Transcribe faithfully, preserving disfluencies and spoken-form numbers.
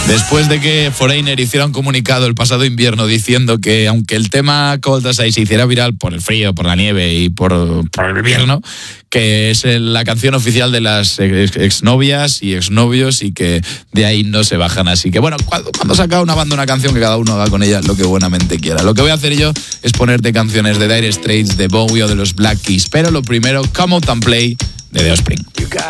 Después de que Foreigner hiciera un comunicado el pasado invierno diciendo que aunque el tema Cold as Ice se hiciera viral por el frío, por la nieve y por, por el invierno, que es la canción oficial de las exnovias y exnovios y que de ahí no se bajan. Así que bueno, cuando, cuando saca una banda una canción, que cada uno haga con ella lo que buenamente quiera. Lo que voy a hacer yo es ponerte canciones de Dire Straits, de Bowie o de los Black Keys, pero lo primero, Come Out and Play de The Offspring. You got